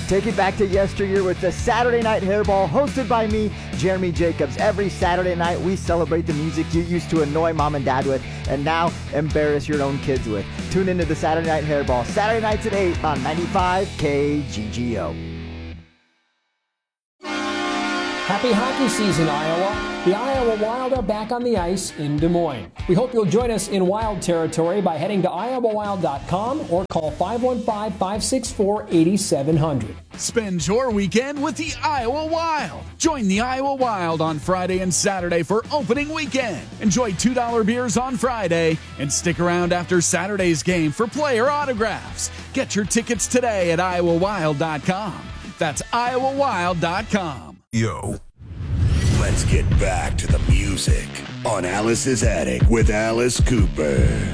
Take it back to yesteryear with the Saturday Night Hairball hosted by me, Jeremy Jacobs. Every Saturday night, we celebrate the music you used to annoy mom and dad with and now embarrass your own kids with. Tune into the Saturday Night Hairball, Saturday nights at 8 on 95 KGGO. Happy hockey season, Iowa. The Iowa Wild are back on the ice in Des Moines. We hope you'll join us in Wild territory by heading to iowawild.com or call 515-564-8700. Spend your weekend with the Iowa Wild. Join the Iowa Wild on Friday and Saturday for opening weekend. Enjoy $2 beers on Friday and stick around after Saturday's game for player autographs. Get your tickets today at iowawild.com. That's iowawild.com. Yo, let's get back to the music on Alice's Attic with Alice Cooper.